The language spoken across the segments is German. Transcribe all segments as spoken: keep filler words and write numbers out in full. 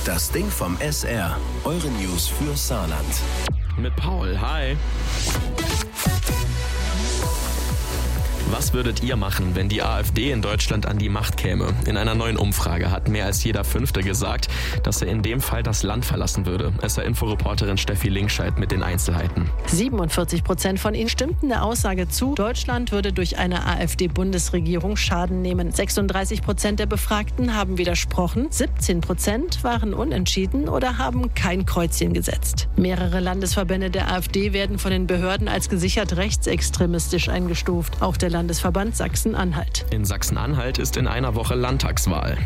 Das Ding vom S R. Eure News für Saarland. Mit Paul, hi. Was würdet ihr machen, wenn die AfD in Deutschland an die Macht käme? In einer neuen Umfrage hat mehr als jeder Fünfte gesagt, dass er in dem Fall das Land verlassen würde. S R-Inforeporterin Steffi Linkscheid mit den Einzelheiten. siebenundvierzig Prozent von ihnen stimmten der Aussage zu, Deutschland würde durch eine AfD-Bundesregierung Schaden nehmen. sechsunddreißig Prozent der Befragten haben widersprochen, siebzehn Prozent waren unentschieden oder haben kein Kreuzchen gesetzt. Mehrere Landesverbände der AfD werden von den Behörden als gesichert rechtsextremistisch eingestuft. Auch der Landesverband Sachsen-Anhalt. In Sachsen-Anhalt ist in einer Woche Landtagswahl.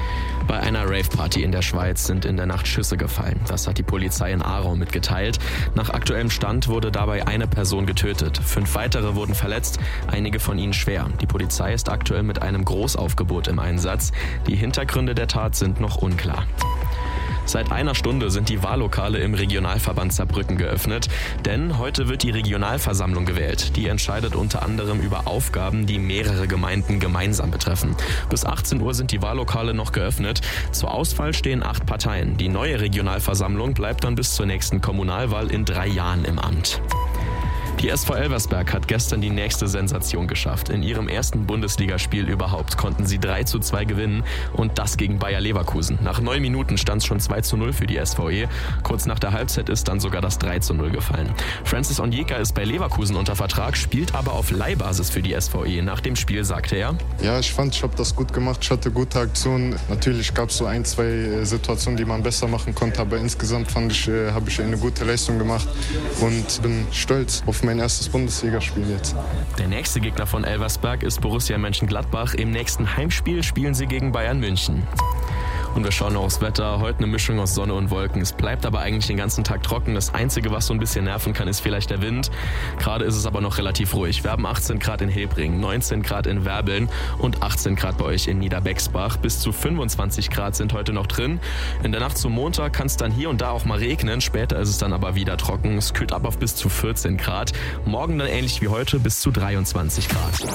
Bei einer Rave-Party in der Schweiz sind in der Nacht Schüsse gefallen. Das hat die Polizei in Aarau mitgeteilt. Nach aktuellem Stand wurde dabei eine Person getötet. Fünf weitere wurden verletzt, einige von ihnen schwer. Die Polizei ist aktuell mit einem Großaufgebot im Einsatz. Die Hintergründe der Tat sind noch unklar. Seit einer Stunde sind die Wahllokale im Regionalverband Saarbrücken geöffnet, denn heute wird die Regionalversammlung gewählt. Die entscheidet unter anderem über Aufgaben, die mehrere Gemeinden gemeinsam betreffen. Bis achtzehn Uhr sind die Wahllokale noch geöffnet. Zur Auswahl stehen acht Parteien. Die neue Regionalversammlung bleibt dann bis zur nächsten Kommunalwahl in drei Jahren im Amt. Die S V Elversberg hat gestern die nächste Sensation geschafft. In ihrem ersten Bundesligaspiel überhaupt konnten sie drei zu zwei gewinnen und das gegen Bayer Leverkusen. Nach neun Minuten stand es schon zwei zu null für die S V E. Kurz nach der Halbzeit ist dann sogar das drei zu null gefallen. Francis Onyeka ist bei Leverkusen unter Vertrag, spielt aber auf Leihbasis für die S V E. Nach dem Spiel sagte er: Ja, ich fand, ich habe das gut gemacht. Ich hatte gute Aktionen. Natürlich gab es so ein, zwei Situationen, die man besser machen konnte, aber insgesamt fand ich, äh, habe ich eine gute Leistung gemacht und bin stolz auf mein erstes Bundesligaspiel jetzt. Der nächste Gegner von Elversberg ist Borussia Mönchengladbach. Im nächsten Heimspiel spielen sie gegen Bayern München. Und wir schauen noch aufs Wetter. Heute eine Mischung aus Sonne und Wolken. Es bleibt aber eigentlich den ganzen Tag trocken. Das Einzige, was so ein bisschen nerven kann, ist vielleicht der Wind. Gerade ist es aber noch relativ ruhig. Wir haben achtzehn Grad in Hebring, neunzehn Grad in Werbeln und achtzehn Grad bei euch in Niederbexbach. Bis zu fünfundzwanzig Grad sind heute noch drin. In der Nacht zum Montag kann es dann hier und da auch mal regnen. Später ist es dann aber wieder trocken. Es kühlt ab auf bis zu vierzehn Grad. Morgen dann ähnlich wie heute bis zu dreiundzwanzig Grad.